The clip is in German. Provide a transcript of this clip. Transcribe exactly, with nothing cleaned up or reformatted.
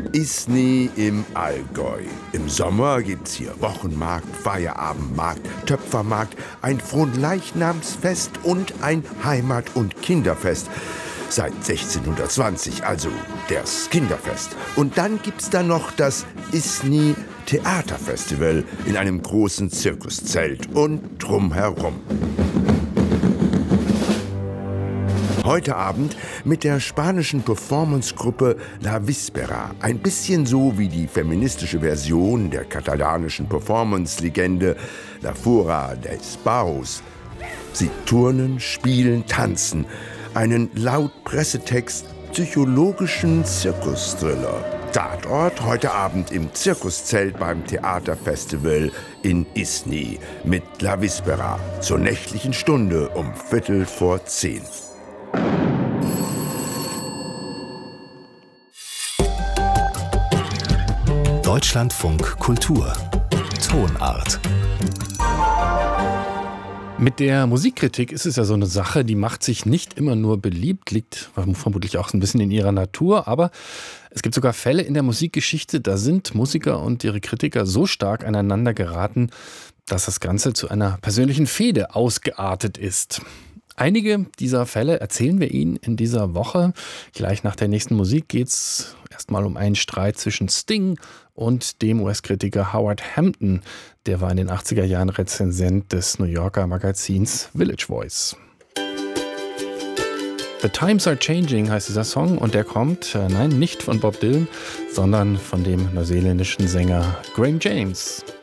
Isny im Allgäu. Im Sommer gibt's hier Wochenmarkt, Feierabendmarkt, Töpfermarkt, ein Fronleichnamsfest und ein Heimat- und Kinderfest. Seit sechzehnhundertzwanzig, also das Kinderfest. Und dann gibt's da noch das Isny Theaterfestival in einem großen Zirkuszelt und drumherum. Heute Abend mit der spanischen Performancegruppe La Víspera. Ein bisschen so wie die feministische Version der katalanischen Performance-Legende La Fura dels Baus. Sie turnen, spielen, tanzen. Einen laut Pressetext psychologischen Zirkus-Thriller. Tatort heute Abend im Zirkuszelt beim Theaterfestival in Isny mit La Víspera zur nächtlichen Stunde um Viertel vor zehn. Deutschlandfunk Kultur Tonart. Mit der Musikkritik ist es ja so eine Sache, die macht sich nicht immer nur beliebt, liegt vermutlich auch ein bisschen in ihrer Natur, aber es gibt sogar Fälle in der Musikgeschichte, da sind Musiker und ihre Kritiker so stark aneinander geraten, dass das Ganze zu einer persönlichen Fehde ausgeartet ist. Einige dieser Fälle erzählen wir Ihnen in dieser Woche. Gleich nach der nächsten Musik geht es erstmal um einen Streit zwischen Sting und dem U S-Kritiker Howard Hampton. Der war in den achtziger Jahren Rezensent des New Yorker Magazins Village Voice. The Times Are Changing heißt dieser Song und der kommt, äh, nein, nicht von Bob Dylan, sondern von dem neuseeländischen Sänger Graham James.